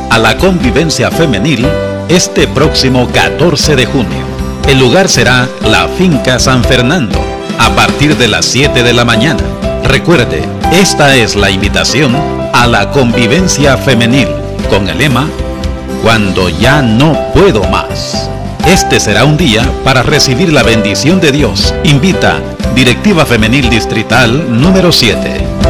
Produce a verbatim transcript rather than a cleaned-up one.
a la convivencia femenil este próximo catorce de junio. El lugar será la Finca San Fernando, a partir de las siete de la mañana. Recuerde, esta es la invitación a la convivencia femenil, con el lema Cuando ya no puedo más. Este será un día para recibir la bendición de Dios. Invita Directiva Femenil Distrital número siete.